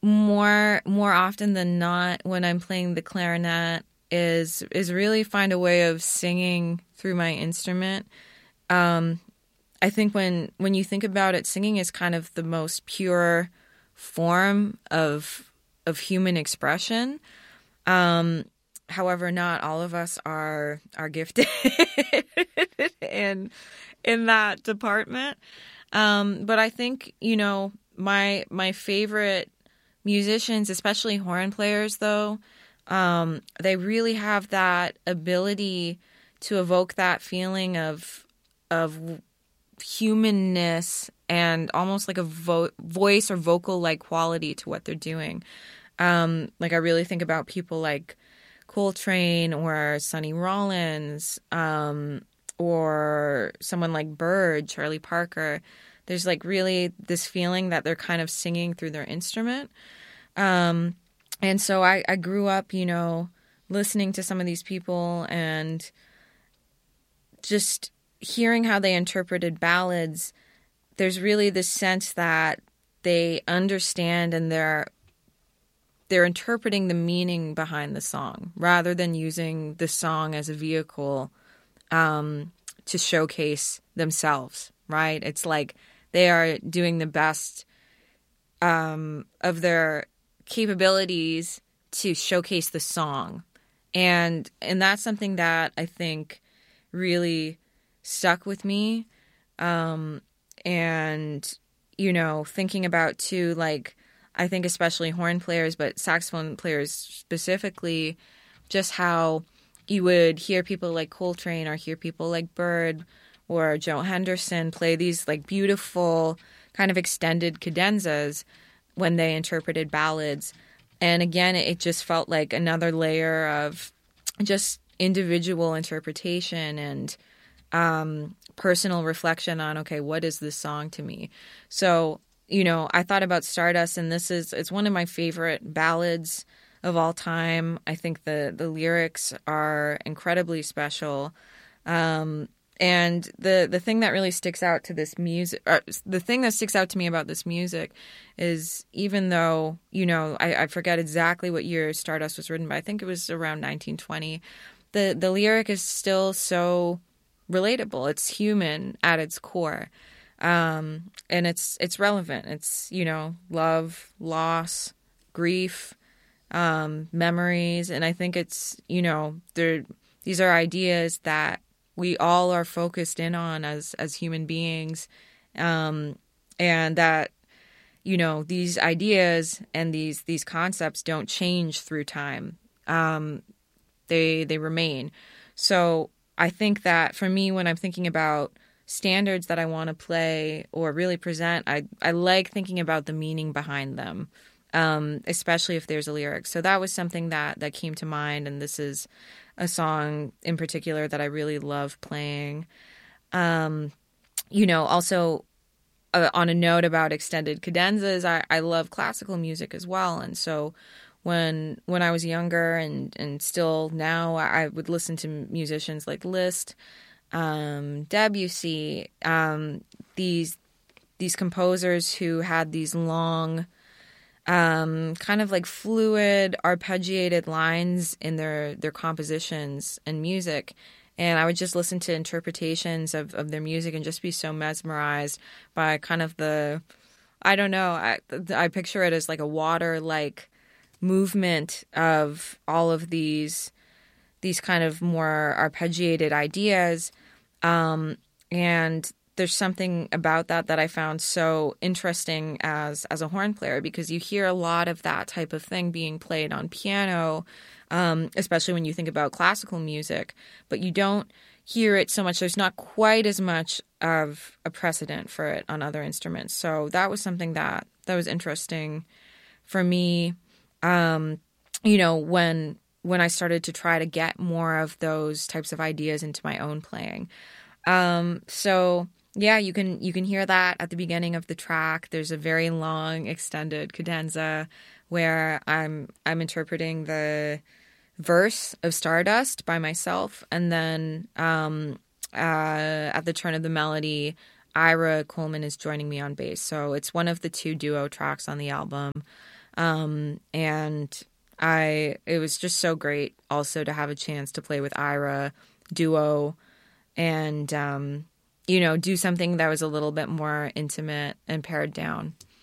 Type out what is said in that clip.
more often than not, when I'm playing the clarinet, is really find a way of singing through my instrument. I think when you think about it, singing is kind of the most pure form of human expression. However, not all of us are gifted in that department. But I think, my favorite musicians, especially horn players, though, they really have that ability to evoke that feeling of humanness and almost like a voice or vocal-like quality to what they're doing. Like I really think about people like Coltrane or Sonny Rollins, or someone like Bird, Charlie Parker. There's like really this feeling that they're kind of singing through their instrument. And so I grew up, listening to some of these people and just hearing how they interpreted ballads. There's really this sense that they understand and they're interpreting the meaning behind the song rather than using the song as a vehicle to showcase themselves, right? It's like they are doing the best of their capabilities to showcase the song. And that's something that I think really stuck with me. And, thinking about too, like, I think especially horn players, but saxophone players specifically, just how you would hear people like Coltrane or hear people like Bird or Joe Henderson play these like beautiful kind of extended cadenzas when they interpreted ballads. And again, it just felt like another layer of just individual interpretation and personal reflection on, okay, what is this song to me? So, I thought about Stardust, and it's one of my favorite ballads of all time. I think the lyrics are incredibly special. And the thing that really sticks out to this music, the thing that sticks out to me about this music is, even though, I forget exactly what year Stardust was written, but I think it was around 1920, the lyric is still so relatable. It's human at its core. And it's relevant. It's, love, loss, grief, memories. And I think it's, these are ideas that we all are focused in on as human beings. And that, these ideas and these concepts don't change through time. They remain. So I think that for me, when I'm thinking about standards that I want to play or really present, I like thinking about the meaning behind them, especially if there's a lyric. So that was something that came to mind, and this is a song in particular that I really love playing. Also on a note about extended cadenzas, I love classical music as well, and so when I was younger and still now, I would listen to musicians like Liszt, Debussy, these composers who had these long, kind of like fluid, arpeggiated lines in their compositions and music. And I would just listen to interpretations of their music and just be so mesmerized by kind of I don't know, I picture it as like a water-like movement of all of these kind of more arpeggiated ideas. And there's something about that I found so interesting as a horn player, because you hear a lot of that type of thing being played on piano, especially when you think about classical music, but you don't hear it so much. There's not quite as much of a precedent for it on other instruments. So that was something that was interesting for me. When I started to try to get more of those types of ideas into my own playing. So yeah, you can hear that at the beginning of the track. There's a very long extended cadenza where I'm interpreting the verse of Stardust by myself, and then at the turn of the melody, Ira Coleman is joining me on bass. So it's one of the two duo tracks on the album. And it was just so great also to have a chance to play with Ira duo and, do something that was a little bit more intimate and pared down.